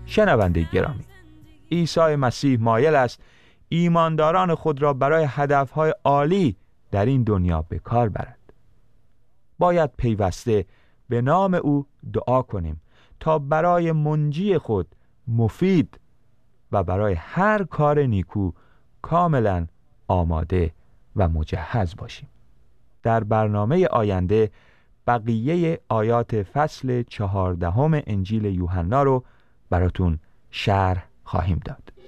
شنونده گرامی، عیسی مسیح مایل است ایمانداران خود را برای هدفهای عالی در این دنیا به کار برد. باید پیوسته به نام او دعا کنیم تا برای منجی خود مفید و برای هر کار نیکو کاملا آماده و مجهز باشیم. در برنامه آینده بقیه آیات فصل 14 انجیل یوحنا رو براتون شرح خواهیم داد.